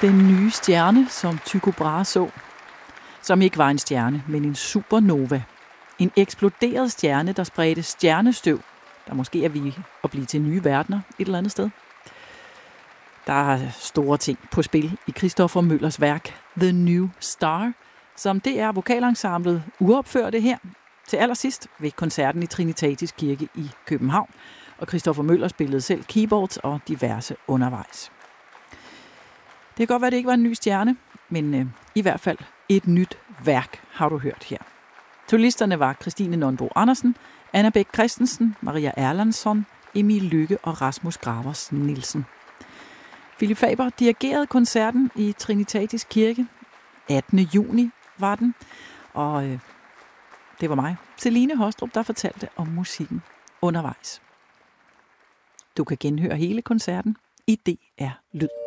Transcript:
Den nye stjerne, som Tycho Brahe så. Som ikke var en stjerne, men en supernova. En eksploderet stjerne, der spredte stjernestøv, der måske er vi at blive til nye verdener et eller andet sted. Der er store ting på spil i Christopher Møllers værk The New Star, som det er vokalensemblet uopførte her til allersidst ved koncerten i Trinitatis Kirke i København. Og Christopher Møller spillede selv keyboards og diverse undervejs. Det kan godt være, det ikke var en ny stjerne, men i hvert fald et nyt værk har du hørt her. Solisterne var Christine Nonbo Andersen, Anna Bæk Christensen, Maria Erlandsson, Emil Lykke og Rasmus Gravers Nielsen. Philip Faber dirigerede koncerten i Trinitatis Kirke. 18. juni var den, og det var mig, Celine Hostrup, der fortalte om musikken undervejs. Du kan genhøre hele koncerten i DR Lyd.